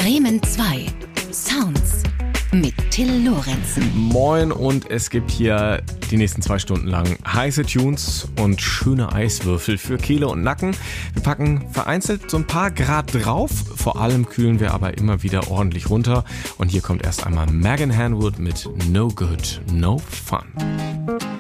Bremen 2. Sounds mit Till Lorenzen. Moin, und es gibt hier die nächsten 2 Stunden lang heiße Tunes und schöne Eiswürfel für Kehle und Nacken. Wir packen vereinzelt so ein paar Grad drauf, vor allem kühlen wir aber immer wieder ordentlich runter. Und hier kommt erst einmal Megan Hanwood mit No Good, No Fun.